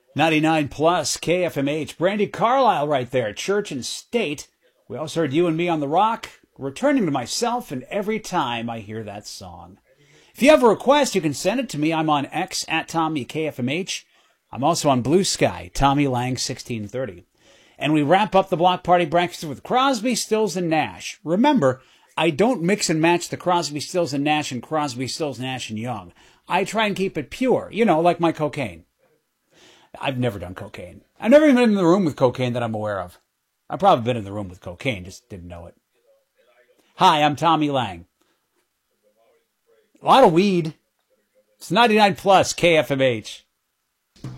99 plus KFMH. Brandy Carlisle right there, Church and State. We also heard You and Me on the Rock, Returning to Myself, and Every Time I Hear That Song. If you have a request, you can send it to me. I'm on X at TommyKFMH. I'm also on Blue Sky, Tommy Lang 1630. And we wrap up the Block Party Breakfast with Crosby, Stills, and Nash. Remember, I don't mix and match the Crosby, Stills, and Nash and Crosby, Stills, Nash, and Young. I try and keep it pure, like my cocaine. I've never done cocaine. I've never even been in the room with cocaine that I'm aware of. I've probably been in the room with cocaine, just didn't know it. Hi, I'm Tommy Lang. A lot of weed. It's 99 plus KFMH.